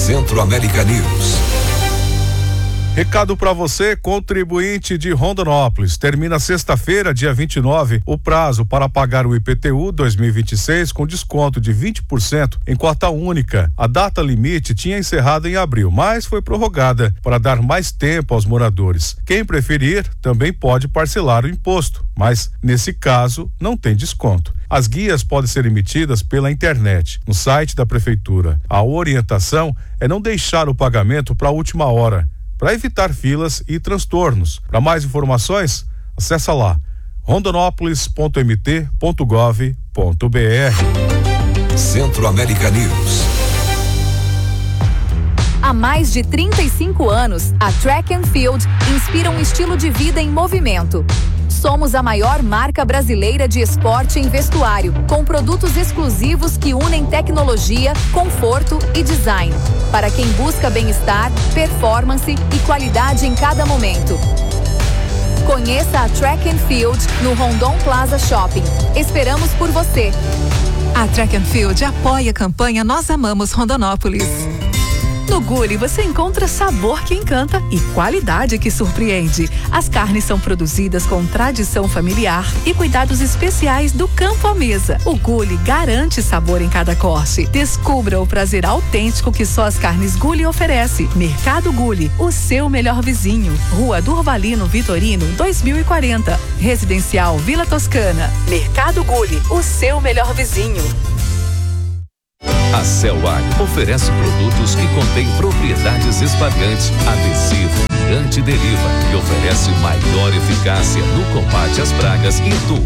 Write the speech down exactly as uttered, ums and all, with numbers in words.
Centro-América News. Recado para você, contribuinte de Rondonópolis. Termina sexta-feira, dia vinte e nove, o prazo para pagar o I P T U dois mil e vinte e seis com desconto de vinte por cento em cota única. A data limite tinha encerrado em abril, mas foi prorrogada para dar mais tempo aos moradores. Quem preferir também pode parcelar o imposto, mas nesse caso não tem desconto. As guias podem ser emitidas pela internet, no site da prefeitura. A orientação é não deixar o pagamento para a última hora, para evitar filas e transtornos. Para mais informações, acessa lá rondonópolis ponto m t ponto gov ponto b r. Centro-América News. Há mais de trinta e cinco anos, a Track and Field inspira um estilo de vida em movimento. Somos a maior marca brasileira de esporte em vestuário, com produtos exclusivos que unem tecnologia, conforto e design, para quem busca bem-estar, performance e qualidade em cada momento. Conheça a Track and Field no Rondon Plaza Shopping. Esperamos por você. A Track and Field apoia a campanha Nós Amamos Rondonópolis. No Gulli você encontra sabor que encanta e qualidade que surpreende. As carnes são produzidas com tradição familiar e cuidados especiais do campo à mesa. O Gulli garante sabor em cada corte. Descubra o prazer autêntico que só as carnes Gulli oferece. Mercado Gulli, o seu melhor vizinho. Rua Durvalino Vitorino, dois mil e quarenta. Residencial Vila Toscana. Mercado Gulli, o seu melhor vizinho. A Celag oferece produtos que contêm propriedades espalhantes, adesivo, antideriva e oferece maior eficácia no combate às pragas e